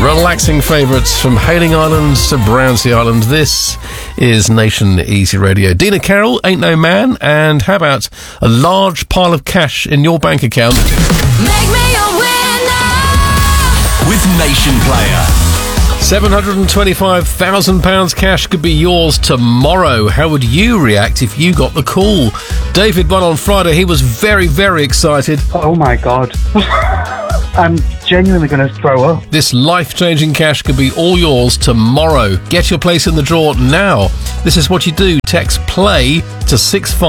Relaxing favourites from Hailing Islands to Brownsea Island. This is Nation Easy Radio. Dina Carroll, Ain't No Man, and how about a large pile of cash in your bank account? Make me a winner with Nation Player. £725,000 cash could be yours tomorrow. How would you react if you got the call? David won on Friday. He was very, very excited. Oh my God. I'm genuinely going to throw up. This life-changing cash could be all yours tomorrow. Get your place in the draw now. This is what you do. Text PLAY to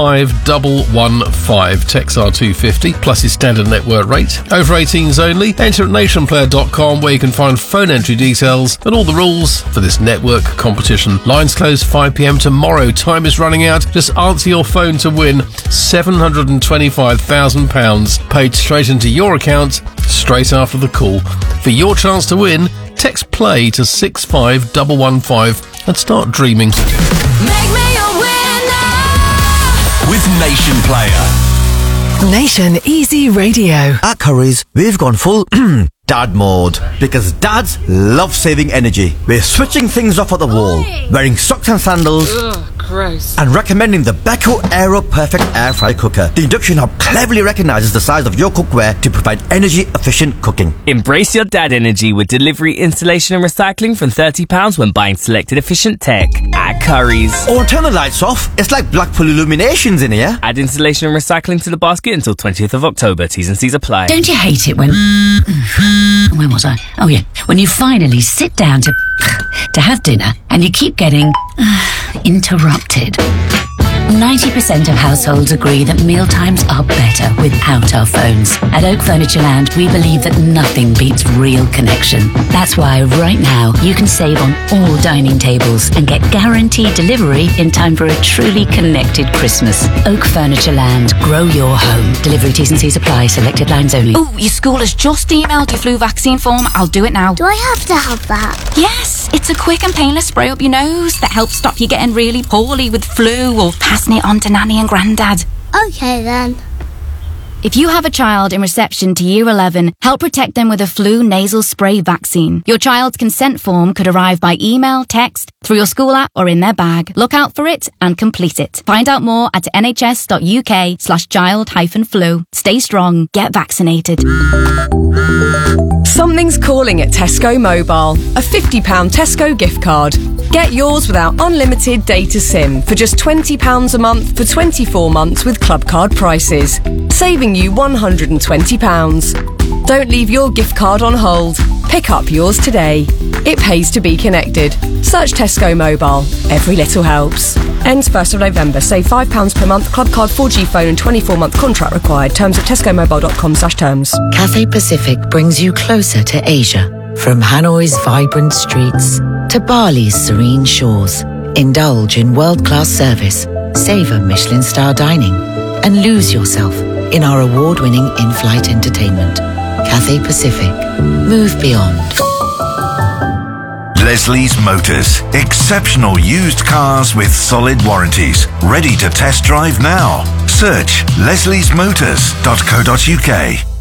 65115. Text R250 plus his standard network rate. Over 18s only. Enter at nationplayer.com where you can find phone entry details and all the rules for this network competition. Lines close 5 p.m. tomorrow. Time is running out. Just answer your phone to win £725,000 paid straight into your account straight after the call. For your chance to win, text PLAY to 65115 and start dreaming. Make me a winner with Nation Player. Nation Easy Radio. At Currys, we've gone full dad mode because dads love saving energy. We're switching things off at the wall, wearing socks and sandals. Ugh, gross. And recommending the Beko Aero Perfect Air Fry Cooker. The induction hob cleverly recognises the size of your cookware to provide energy-efficient cooking. Embrace your dad energy with delivery, installation and recycling from £30 when buying selected efficient tech at Currys. Or turn the lights off. It's like Blackpool Illuminations in here. Add installation and recycling to the basket until 20th of October. T's and C's apply. Don't you hate it when... Where was I? Oh yeah, when you finally sit down to have dinner and you keep getting interrupted. 90% of households agree that mealtimes are better without our phones. At Oak Furniture Land, we believe that nothing beats real connection. That's why right now you can save on all dining tables and get guaranteed delivery in time for a truly connected Christmas. Oak Furniture Land, grow your home. Delivery T's and C's apply, selected lines only. Oh, your school has just emailed your flu vaccine form. I'll do it now. Do I have to have that? Yes, it's a quick and painless spray up your nose that helps stop you getting really poorly with flu or passing it on to Nanny and Grandad. Okay then. If you have a child in reception to Year 11, help protect them with a flu nasal spray vaccine. Your child's consent form could arrive by email, text, through your school app or in their bag. Look out for it and complete it. Find out more at nhs.uk/child-flu. Stay strong, get vaccinated. Something's calling at Tesco Mobile. A £50 Tesco gift card. Get yours without unlimited data SIM for just £20 a month for 24 months with club card prices, saving you £120. Don't leave your gift card on hold. Pick up yours today. It pays to be connected. Search Tesco Mobile. Every little helps. Ends 1st of November. Save £5 per month. Club card 4G phone and 24-month contract required. Terms at tescomobile.com/terms. Cathay Pacific brings you closer to Asia. From Hanoi's vibrant streets to Bali's serene shores. Indulge in world-class service. Savour Michelin star dining. And lose yourself in our award-winning in-flight entertainment. Cathay Pacific. Move beyond. Leslie's Motors. Exceptional used cars with solid warranties. Ready to test drive now. Search lesliesmotors.co.uk.